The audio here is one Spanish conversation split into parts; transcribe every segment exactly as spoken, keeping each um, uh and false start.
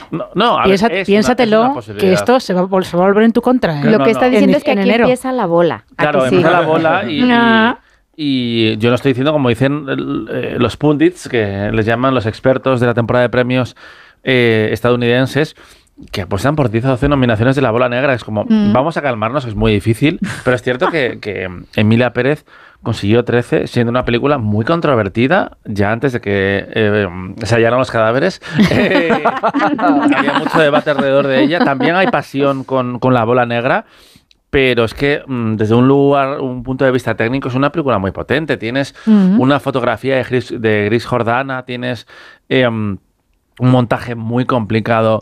No, no a Piensa, ver, es piénsatelo, una, es una que esto se va, se va a volver en tu contra. ¿eh? Lo no, que no. está diciendo En- es que en aquí enero. empieza la bola. ¿A Claro, que sí? empieza la bola y, No. y, y yo lo estoy diciendo como dicen eh, los pundits, que les llaman los expertos de la temporada de premios eh, estadounidenses, que apuestan por diez o doce nominaciones de la bola negra. Es como, Mm. vamos a calmarnos, que es muy difícil, pero es cierto que, que Emilia Pérez consiguió trece, siendo una película muy controvertida, ya antes de que eh, se hallaran los cadáveres. Eh, había mucho debate alrededor de ella. También hay pasión con, con la bola negra, pero es que mm, desde un lugar, un punto de vista técnico, es una película muy potente. Tienes Ujú. una fotografía de Gris, de Gris Jordana, tienes eh, un montaje muy complicado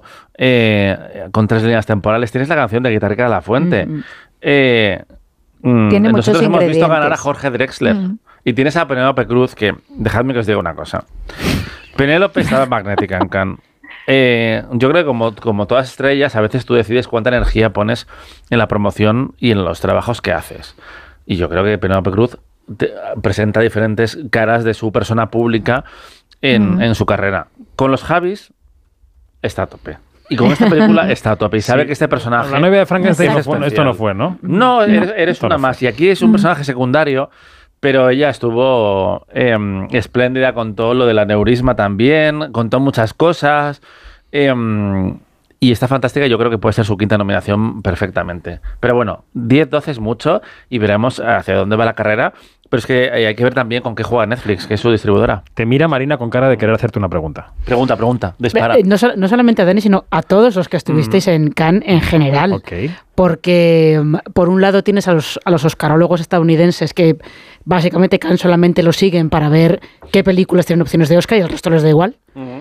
eh, con tres líneas temporales, tienes la canción de Guitarrica de la Fuente. Mm. Eh, mm, Tiene muchos nosotros hemos visto ganar a ingredientes. Jorge Drexler. Mm. Y tienes a Penélope Cruz, que dejadme que os diga una cosa. Penélope estaba magnética en Cannes. Eh, yo creo que como, como todas estrellas, a veces tú decides cuánta energía pones en la promoción y en los trabajos que haces. Y yo creo que Penélope Cruz te- presenta diferentes caras de su persona pública en, Mm. en su carrera. Con los Javis está a tope. Y con esta película está a tope. Y sabe Sí. que este personaje... La novia de Frankenstein no es fue, esto especial. no fue, ¿no? No, eres, eres Esto una no más. fue. Y aquí es un personaje secundario, pero ella estuvo eh, espléndida, contó lo del aneurisma también, contó muchas cosas. eh, y está fantástica. Yo creo que puede ser su quinta nominación perfectamente. Pero bueno, diez doce es mucho y veremos hacia dónde va la carrera. Pero es que eh, hay que ver también con qué juega Netflix, que es su distribuidora. Te mira Marina con cara de querer hacerte una pregunta. Pregunta, pregunta, dispara. Eh, No, sol- no solamente a Dani, sino a todos los que estuvisteis en Cannes en general. Ok. Porque, mm, por un lado, tienes a los, a los oscarólogos estadounidenses que básicamente Cannes solamente lo siguen para ver qué películas tienen opciones de Oscar y el resto les da igual.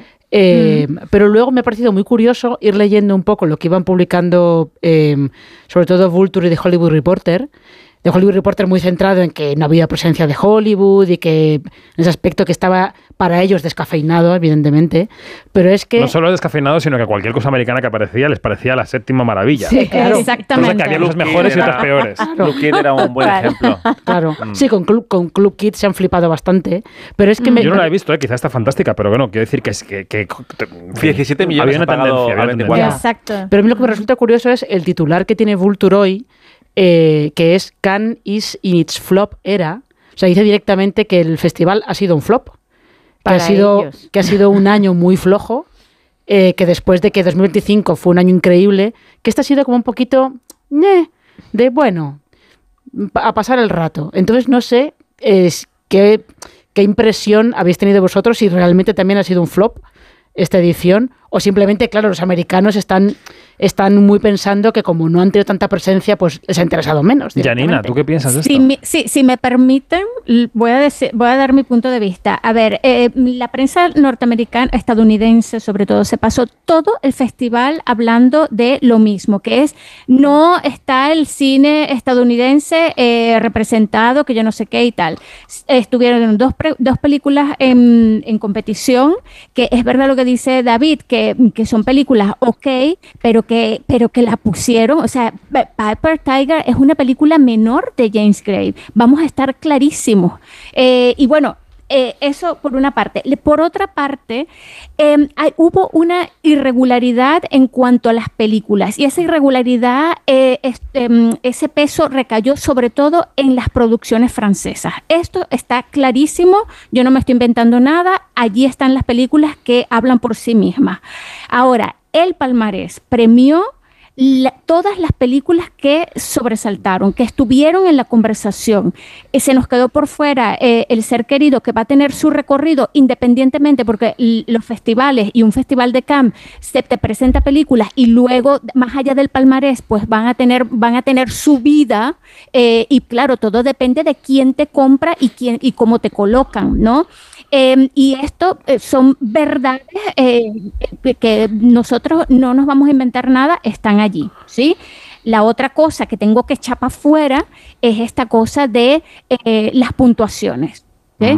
Eh, Pero luego me ha parecido muy curioso ir leyendo un poco lo que iban publicando, eh, sobre todo Vulture y The Hollywood Reporter. The Hollywood Reporter muy centrado en que no había presencia de Hollywood y que en ese aspecto que estaba para ellos descafeinado, evidentemente. Pero es que... No solo descafeinado, sino que cualquier cosa americana que aparecía les parecía la séptima maravilla. Sí, claro. Exactamente. Cosa que había cosas mejores y otras peores. Blue Kid era un buen Claro. ejemplo. Claro, sí, con Club, con Club Kids se han flipado bastante, pero es que me, Yo no la he visto, eh, quizá está fantástica, pero bueno, quiero decir que es que... que en fin, diecisiete millones había una ha pagado tendencia, había a una veinticuatro. tendencia. Exacto. pero a mí lo que me resulta curioso es el titular que tiene Vulture hoy, eh, que es Cannes is in its flop era. O sea, dice directamente que el festival ha sido un flop, que, Para ha sido, ellos. que ha sido un año muy flojo, eh, que después de que dos mil veinticinco fue un año increíble, que este ha sido como un poquito ñe, de bueno, pa- a pasar el rato. Entonces no sé es, qué, qué impresión habéis tenido vosotros, si realmente también ha sido un flop esta edición, o simplemente, claro, los americanos están, están muy pensando que como no han tenido tanta presencia, pues les ha interesado menos. Janina, directamente. ¿tú qué piensas de esto? Si, me, si, si me permiten, l- voy a, decir, voy a dar mi punto de vista. A ver, eh, la prensa norteamericana, estadounidense sobre todo, se pasó todo el festival hablando de lo mismo, que es no está el cine estadounidense eh, representado, que yo no sé qué y tal. S- Estuvieron dos, pre- dos películas en, en competición, que es verdad lo que dice David, que, que son películas ok, pero que, pero que la pusieron, o sea, P- Piper Tiger es una película menor de James Gray, vamos a estar clarísimos. Eh, y bueno, eh, eso por una parte. Le- Por otra parte, eh, hay- hubo una irregularidad en cuanto a las películas y esa irregularidad, eh, es- em, ese peso recayó sobre todo en las producciones francesas. Esto está clarísimo, yo no me estoy inventando nada, allí están las películas que hablan por sí mismas. Ahora, el palmarés premió la- todas las películas que sobresaltaron, que estuvieron en la conversación. Eh, se nos quedó por fuera eh, El Ser Querido, que va a tener su recorrido independientemente, porque l- los festivales y un festival de Cannes se te presenta películas y luego, más allá del palmarés, pues van a tener, van a tener su vida, eh, y claro, todo depende de quién te compra y, quién, y cómo te colocan, ¿no? Eh, y esto eh, son verdades eh, que nosotros no nos vamos a inventar nada, están allí, ¿sí? La otra cosa que tengo que echar para afuera es esta cosa de eh, las puntuaciones, ¿sí? Mm.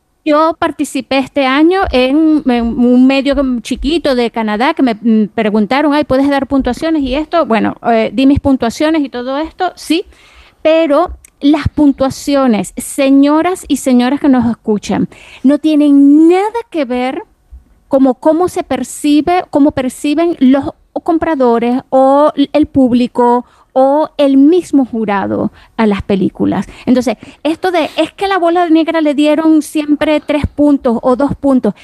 Yo participé este año en, en un medio chiquito de Canadá que me mm, preguntaron, ay, ¿puedes dar puntuaciones y esto? Bueno, eh, di mis puntuaciones y todo esto, sí, pero las puntuaciones, señoras y señores que nos escuchan, no tienen nada que ver como cómo se percibe, cómo perciben los compradores o el público o el mismo jurado a las películas. Entonces, esto de, es que a La Bola Negra le dieron siempre tres puntos o dos puntos,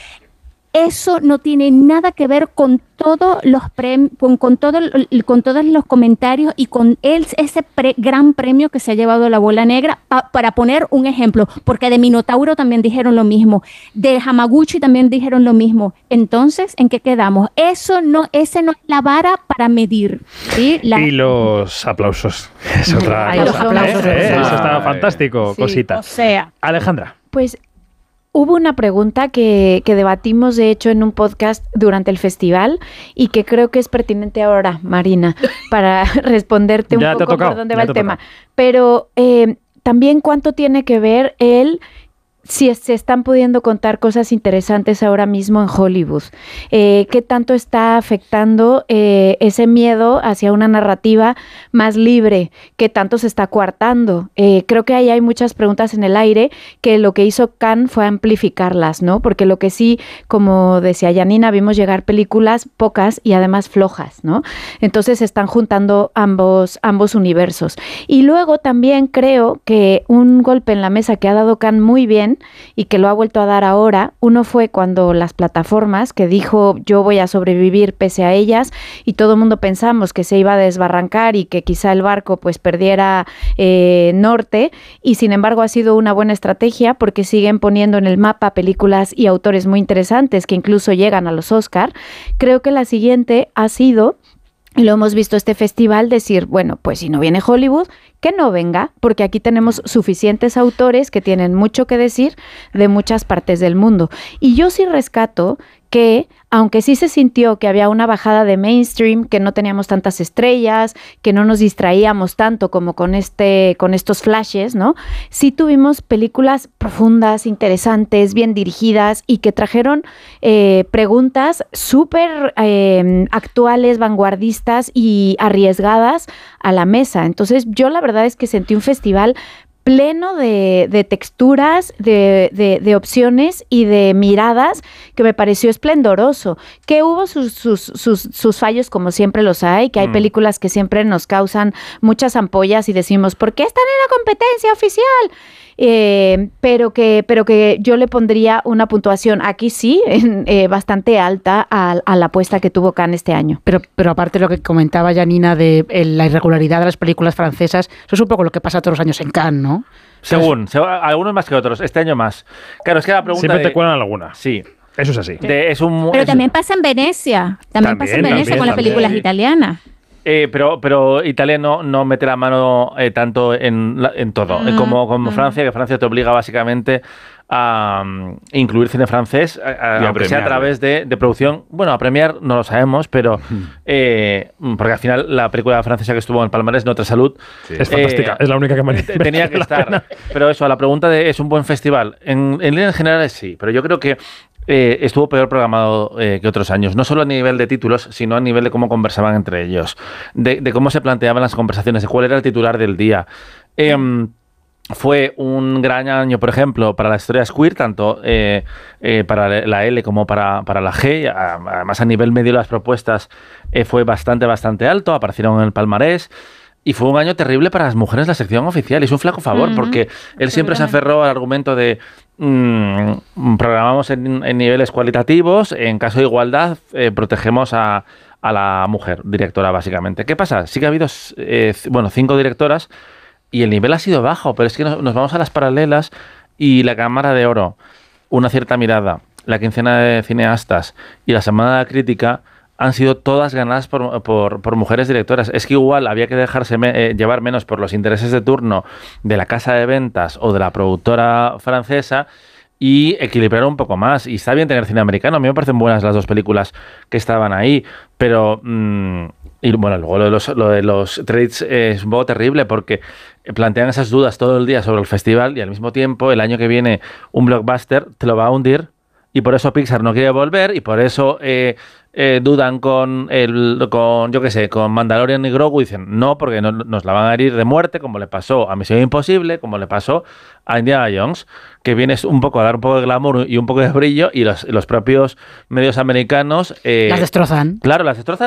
eso no tiene nada que ver con todos los prem- con, con, todo el, con todos los comentarios y con el, ese pre- gran premio que se ha llevado La Bola Negra, pa- para poner un ejemplo, porque de Minotauro también dijeron lo mismo, de Hamaguchi también dijeron lo mismo. Entonces, ¿en qué quedamos? Eso no, ese no es la vara para medir, ¿sí? La... Y los aplausos. Es otra Ay, cosa. los aplausos, ¿eh? sí. Eso está fantástico, Sí, cosita. o sea, Alejandra. Pues hubo una pregunta que, que debatimos, de hecho, en un podcast durante el festival y que creo que es pertinente ahora, Marina, para responderte un Ya te ha poco tocado, por dónde ya va te el ha tema. tocado. Pero eh, también cuánto tiene que ver el... si se están pudiendo contar cosas interesantes ahora mismo en Hollywood. Eh, ¿Qué tanto está afectando eh, ese miedo hacia una narrativa más libre? ¿Qué tanto se está coartando? Eh, creo que ahí hay muchas preguntas en el aire que lo que hizo Cannes fue amplificarlas, ¿no? Porque lo que sí, como decía Janina, vimos llegar películas pocas y además flojas, ¿no? Entonces se están juntando ambos, ambos universos. Y luego también creo que un golpe en la mesa que ha dado Cannes muy bien y que lo ha vuelto a dar ahora, uno fue cuando las plataformas, que dijo yo voy a sobrevivir pese a ellas, y todo el mundo pensamos que se iba a desbarrancar y que quizá el barco pues perdiera eh, norte, y sin embargo ha sido una buena estrategia porque siguen poniendo en el mapa películas y autores muy interesantes que incluso llegan a los Oscar. Creo que la siguiente ha sido, y lo hemos visto este festival, decir, bueno, pues si no viene Hollywood, que no venga, porque aquí tenemos suficientes autores que tienen mucho que decir de muchas partes del mundo. Y yo sí rescato que, aunque sí se sintió que había una bajada de mainstream, que no teníamos tantas estrellas, que no nos distraíamos tanto como con este, con estos flashes, ¿no? Sí tuvimos películas profundas, interesantes, bien dirigidas y que trajeron eh, preguntas súper eh, actuales, vanguardistas y arriesgadas a la mesa. Entonces, yo la verdad es que sentí un festival pleno de, de texturas, de, de, de opciones y de miradas que me pareció esplendoroso. Que hubo sus, sus, sus, sus fallos, como siempre los hay, que hay mm. películas que siempre nos causan muchas ampollas y decimos, ¿por qué están en la competencia oficial? Eh, pero que pero que yo le pondría una puntuación aquí sí en, eh, bastante alta a, a la apuesta que tuvo Cannes este año. Pero, pero aparte de lo que comentaba Janina de el, la irregularidad de las películas francesas, eso es un poco lo que pasa todos los años en Cannes, ¿no? Según, se, algunos más que otros, este año más. Claro, es que la pregunta siempre de, te cuelan alguna. Sí. Eso es así. De, es un, pero es, también pasa en Venecia. También, también pasa en Venecia también, con las también. películas italianas. Eh, pero, pero Italia no, no mete la mano eh, tanto en, la, en todo, mm, como, como mm. Francia, que Francia te obliga básicamente a um, incluir cine francés, a, a, aunque sea a través de, de producción. Bueno, a premiar no lo sabemos, pero eh, porque al final la película francesa que estuvo en Palmarés, Notre Salud, sí. es eh, fantástica, es la única que me tenía que estar. Pena. Pero eso, a la pregunta de ¿es un buen festival? En, en líneas generales sí, pero yo creo que Eh, estuvo peor programado eh, que otros años, no solo a nivel de títulos, sino a nivel de cómo conversaban entre ellos, de, de cómo se planteaban las conversaciones, de cuál era el titular del día. Eh, fue un gran año, por ejemplo, para las historias queer, tanto eh, eh, para la L como para, para la G. Además, a nivel medio las propuestas eh, fue bastante, bastante alto, aparecieron en el palmarés. Y fue un año terrible para las mujeres la sección oficial. Y es un flaco favor, uh-huh. porque él siempre se aferró al argumento de mmm, programamos en, en niveles cualitativos, en caso de igualdad eh, protegemos a, a la mujer directora, básicamente. ¿Qué pasa? Sí que ha habido eh, bueno, cinco directoras y el nivel ha sido bajo, pero es que nos, nos vamos a las paralelas y la Cámara de Oro, Una cierta mirada, la quincena de cineastas y la Semana de la Crítica han sido todas ganadas por, por, por mujeres directoras. Es que igual había que dejarse me, eh, llevar menos por los intereses de turno de la casa de ventas o de la productora francesa y equilibrar un poco más. Y está bien tener cine americano. A mí me parecen buenas las dos películas que estaban ahí, pero... Mmm, y bueno, luego lo de los, lo de los trades es un poco terrible porque plantean esas dudas todo el día sobre el festival y al mismo tiempo el año que viene un blockbuster te lo va a hundir y por eso Pixar no quiere volver, y por eso eh, eh, dudan con, el, con, yo qué sé, con Mandalorian y Grogu, y dicen, no, porque no, nos la van a herir de muerte, como le pasó a Misión Imposible, como le pasó a Indiana Jones, que viene un poco a dar un poco de glamour y un poco de brillo, y los, los propios medios americanos... Eh, las destrozan. Claro, las destrozan